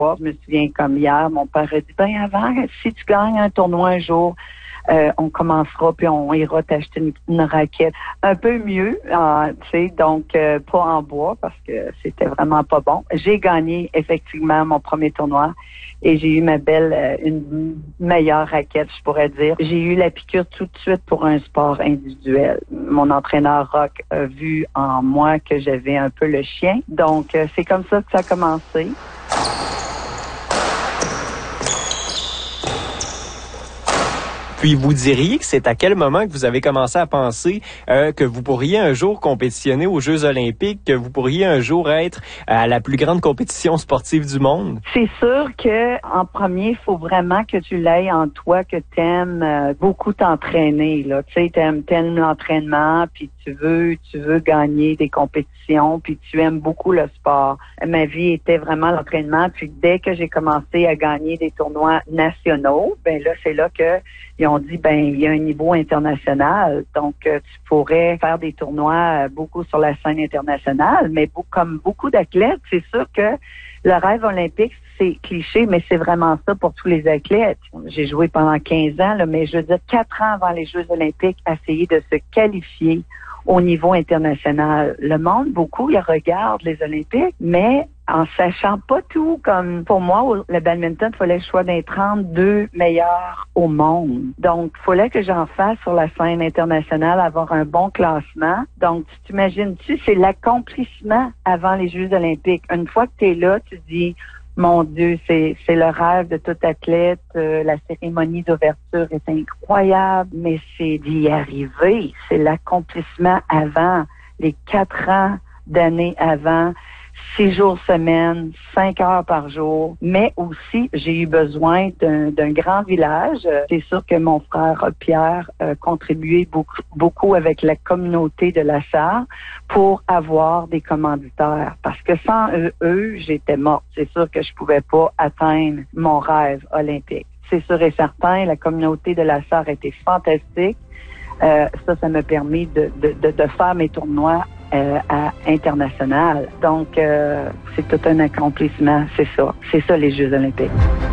Je me souviens comme hier, mon père a dit, avant, si tu gagnes un tournoi un jour, on commencera puis on ira t'acheter une raquette un peu mieux, tu sais, donc pas en bois parce que c'était vraiment pas bon. J'ai gagné effectivement mon premier tournoi et j'ai eu une meilleure raquette, je pourrais dire. J'ai eu la piqûre tout de suite pour un sport individuel. Mon entraîneur Rock a vu en moi que j'avais un peu le chien, donc c'est comme ça que ça a commencé. Puis vous diriez que c'est à quel moment que vous avez commencé à penser que vous pourriez un jour compétitionner aux Jeux olympiques, que vous pourriez un jour être à la plus grande compétition sportive du monde? C'est sûr que en premier, il faut vraiment que tu l'aies en toi, que t'aimes beaucoup t'entraîner. Là, tu sais, t'aimes l'entraînement, puis tu veux gagner des compétitions, puis tu aimes beaucoup le sport. Ma vie était vraiment l'entraînement. Puis dès que j'ai commencé à gagner des tournois nationaux, là c'est là que ils ont dit, il y a un niveau international, donc tu pourrais faire des tournois beaucoup sur la scène internationale, mais comme beaucoup d'athlètes, c'est sûr que le rêve olympique, c'est cliché, mais c'est vraiment ça pour tous les athlètes. J'ai joué pendant 15 ans, là, mais je veux dire 4 ans avant les Jeux olympiques, essayer de se qualifier au niveau international. Le monde, beaucoup, ils regardent les Olympiques, mais en sachant pas tout, comme pour moi, le badminton, il fallait que je sois des 32 meilleurs au monde. Donc, il fallait que j'en fasse sur la scène internationale, avoir un bon classement. Donc, tu t'imagines-tu, c'est l'accomplissement avant les Jeux olympiques. Une fois que tu es là, tu dis, mon Dieu, c'est le rêve de tout athlète. La cérémonie d'ouverture est incroyable, mais c'est d'y arriver. C'est l'accomplissement avant, les 4 ans d'années avant, 6 jours semaine, 5 heures par jour. Mais aussi, j'ai eu besoin d'un grand village. C'est sûr que mon frère Pierre a contribué beaucoup avec la communauté de la Sarre pour avoir des commanditaires. Parce que sans eux, j'étais morte. C'est sûr que je pouvais pas atteindre mon rêve olympique. C'est sûr et certain, la communauté de la Sarre était fantastique. Ça m'a permis de faire mes tournois international. Donc, c'est tout un accomplissement, c'est ça. C'est ça, les Jeux olympiques.